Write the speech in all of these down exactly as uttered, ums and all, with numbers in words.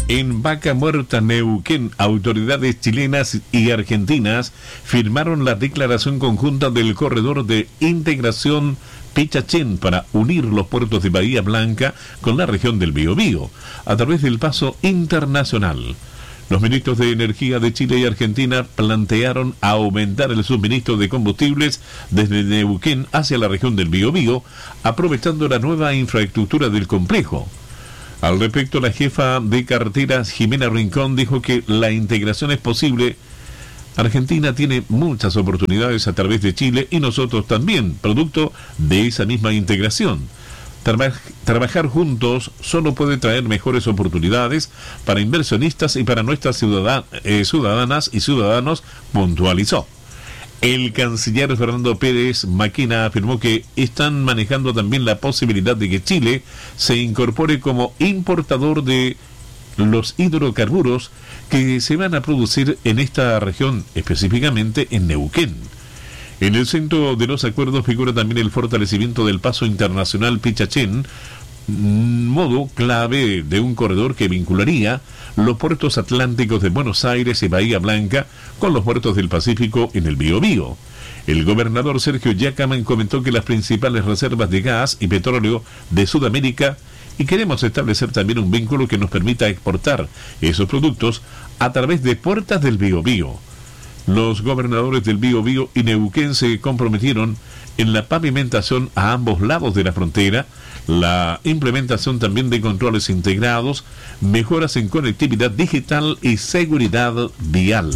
En Vaca Muerta, Neuquén, autoridades chilenas y argentinas firmaron la declaración conjunta del corredor de integración Pichachén para unir los puertos de Bahía Blanca con la región del Biobío a través del paso internacional. Los ministros de Energía de Chile y Argentina plantearon aumentar el suministro de combustibles desde Neuquén hacia la región del Biobío, aprovechando la nueva infraestructura del complejo. Al respecto, la jefa de carteras, Jimena Rincón, dijo que la integración es posible. Argentina tiene muchas oportunidades a través de Chile y nosotros también, producto de esa misma integración. Traba- trabajar juntos solo puede traer mejores oportunidades para inversionistas y para nuestras ciudadan- eh, ciudadanas y ciudadanos, puntualizó. El canciller Fernando Pérez Maquina afirmó que están manejando también la posibilidad de que Chile se incorpore como importador de los hidrocarburos que se van a producir en esta región, específicamente en Neuquén. En el centro de los acuerdos figura también el fortalecimiento del paso internacional Pichachén, modo clave de un corredor que vincularía los puertos atlánticos de Buenos Aires y Bahía Blanca con los puertos del Pacífico en el Biobío. El gobernador Sergio Yacamán comentó que las principales reservas de gas y petróleo de Sudamérica, y queremos establecer también un vínculo que nos permita exportar esos productos a través de puertas del Biobío. Los gobernadores del Biobío y Neuquén se comprometieron en la pavimentación a ambos lados de la frontera, la implementación también de controles integrados, mejoras en conectividad digital y seguridad vial.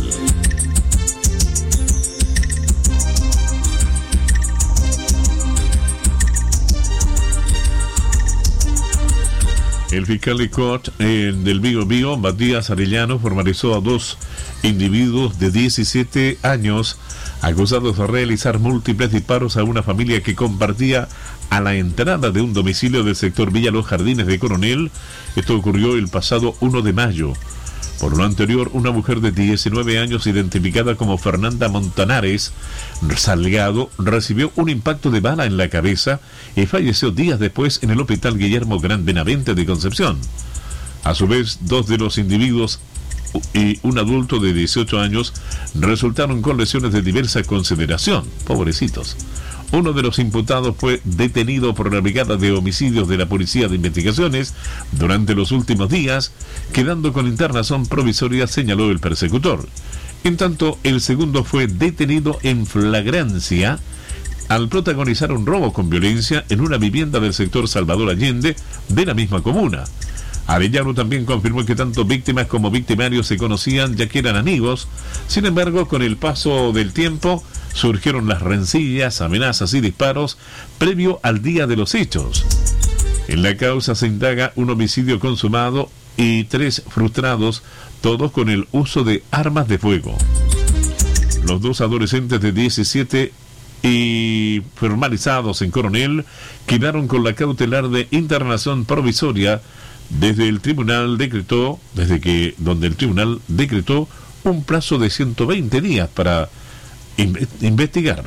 El fiscal de Cort eh, del Biobío, Matías Arellano, formalizó a dos individuos de diecisiete años acusados de realizar múltiples disparos a una familia que compartía a la entrada de un domicilio del sector Villa Los Jardines de Coronel. Esto ocurrió el pasado uno de mayo. Por lo anterior, una mujer de diecinueve años, identificada como Fernanda Montanares Salgado, recibió un impacto de bala en la cabeza y falleció días después en el Hospital Guillermo Gran Benavente de Concepción. A su vez, dos de los individuos y un adulto de dieciocho años resultaron con lesiones de diversa consideración. Pobrecitos. Uno de los imputados fue detenido por la Brigada de Homicidios de la Policía de Investigaciones durante los últimos días, quedando con internación provisoria, señaló el persecutor. En tanto, el segundo fue detenido en flagrancia al protagonizar un robo con violencia en una vivienda del sector Salvador Allende de la misma comuna. Arellano también confirmó que tanto víctimas como victimarios se conocían, ya que eran amigos. Sin embargo, con el paso del tiempo surgieron las rencillas, amenazas y disparos previo al día de los hechos. En la causa se indaga un homicidio consumado y tres frustrados, todos con el uso de armas de fuego. Los dos adolescentes de diecisiete y formalizados en Coronel quedaron con la cautelar de internación provisoria desde el tribunal decretó, desde que donde el tribunal decretó un plazo de ciento veinte días para investigar.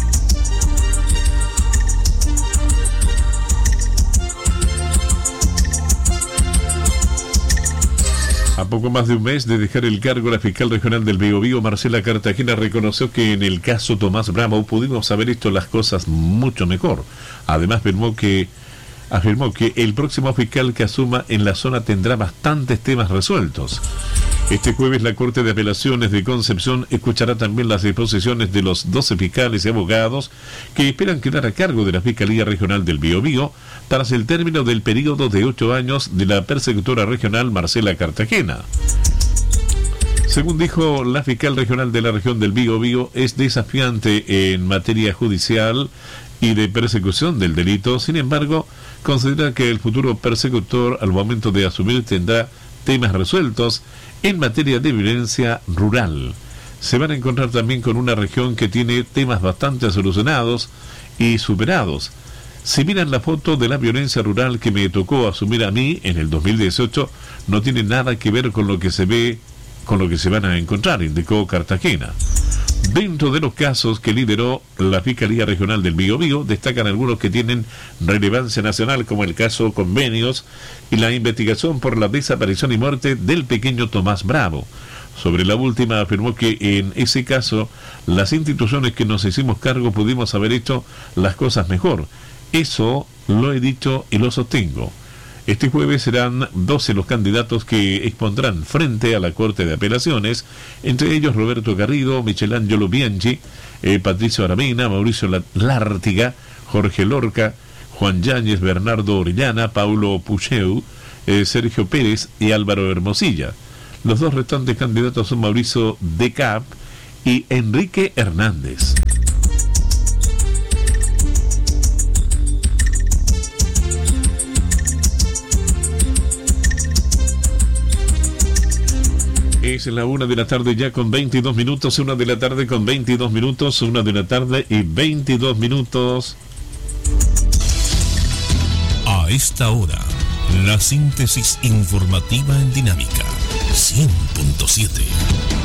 A poco más de un mes de dejar el cargo, la fiscal regional del Biobío, Marcela Cartagena, reconoció que en el caso Tomás Bravo pudimos haber hecho las cosas mucho mejor. Además, afirmó que afirmó que el próximo fiscal que asuma en la zona tendrá bastantes temas resueltos. Este jueves la Corte de Apelaciones de Concepción escuchará también las disposiciones de los doce fiscales y abogados que esperan quedar a cargo de la Fiscalía Regional del Biobío tras el término del periodo de ocho años de la persecutora regional Marcela Cartagena. Según dijo la fiscal regional de la región del Biobío, es desafiante en materia judicial y de persecución del delito. Sin embargo, considera que el futuro persecutor al momento de asumir tendrá temas resueltos en materia de violencia rural. Se van a encontrar también con una región que tiene temas bastante solucionados y superados. Si miran la foto de la violencia rural que me tocó asumir a mí en el dos mil dieciocho, no tiene nada que ver con lo que se ve, con lo que se van a encontrar, indicó Cartagena. Dentro de los casos que lideró la Fiscalía Regional del Biobío, destacan algunos que tienen relevancia nacional, como el caso Convenios y la investigación por la desaparición y muerte del pequeño Tomás Bravo. Sobre la última, afirmó que en ese caso, las instituciones que nos hicimos cargo pudimos haber hecho las cosas mejor. Eso lo he dicho y lo sostengo. Este jueves serán doce los candidatos que expondrán frente a la Corte de Apelaciones, entre ellos Roberto Garrido, Michelangelo Bianchi, eh, Patricio Aramena, Mauricio Lártiga, Jorge Lorca, Juan Yáñez, Bernardo Orellana, Paulo Pucheu, eh, Sergio Pérez y Álvaro Hermosilla. Los dos restantes candidatos son Mauricio Decap y Enrique Hernández. Es la una de la tarde ya con veintidós minutos, una de la tarde con veintidós minutos, una de la tarde y veintidós minutos. A esta hora, la síntesis informativa en Dinámica cien punto siete.